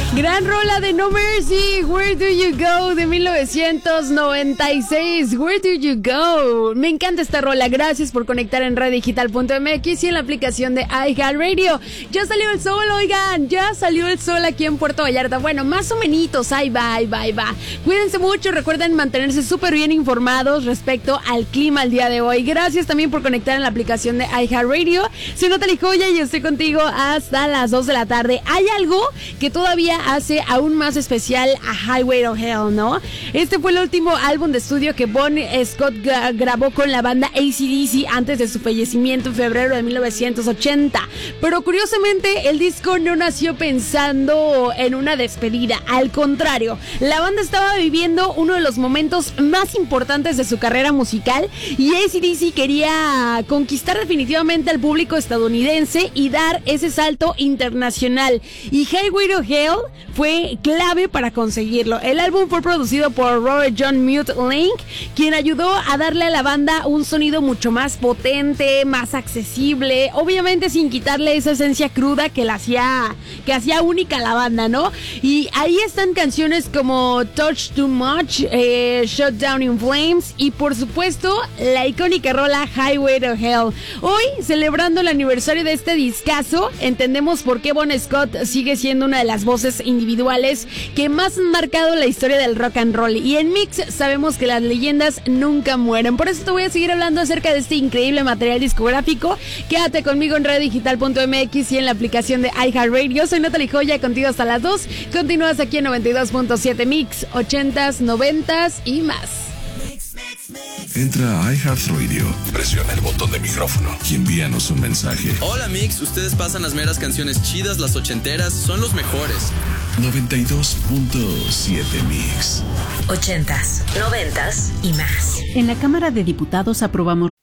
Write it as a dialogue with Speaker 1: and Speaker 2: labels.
Speaker 1: Gran rola de No Mercy, Where Do You Go, de 1996. Where Do You Go? Me encanta esta rola. Gracias por conectar en reddigital.mx y en la aplicación de iHeartRadio. Ya salió el sol, oigan. Ya salió el sol aquí en Puerto Vallarta. Bueno, más o menos. Ahí va. Cuídense mucho. Recuerden mantenerse súper bien informados respecto al clima el día de hoy. Gracias también por conectar en la aplicación de iHeartRadio. Soy Natalie Joya y estoy contigo hasta las 2 de la tarde. Hay algo que todavía hace aún más especial a Highway to Hell, ¿no? Este fue el último álbum de estudio que Bon Scott grabó con la banda AC/DC antes de su fallecimiento en febrero de 1980. Pero curiosamente, el disco no nació pensando en una despedida. Al contrario, la banda estaba viviendo uno de los momentos más importantes de su carrera musical y AC/DC quería conquistar definitivamente al público estadounidense y dar ese salto internacional. Y Highway to Hell fue clave para conseguirlo. El álbum fue producido por Robert John Mute Link, quien ayudó a darle a la banda un sonido mucho más potente, más accesible, obviamente sin quitarle esa esencia cruda que hacía única a la banda, ¿no? Y ahí están canciones como Touch Too Much, Shut Down in Flames y por supuesto la icónica rola Highway to Hell. Hoy, celebrando el aniversario de este discazo, entendemos por qué Bon Scott sigue siendo una de las voces individuales que más han marcado la historia del rock and roll. Y en Mix sabemos que las leyendas nunca mueren. Por eso te voy a seguir hablando acerca de este increíble material discográfico. Quédate conmigo en reddigital.mx y en la aplicación de iHeartRadio. Soy Natalie Joya, contigo hasta las 2. Continúas aquí en 92.7 Mix, 80s, 90s y más.
Speaker 2: Entra a iHeartRadio, presiona el botón de micrófono y envíanos un mensaje.
Speaker 3: Hola Mix, ustedes pasan las meras canciones chidas, las ochenteras, son los mejores.
Speaker 2: 92.7 Mix.
Speaker 4: 80s, 90s y más.
Speaker 5: En la Cámara de Diputados aprobamos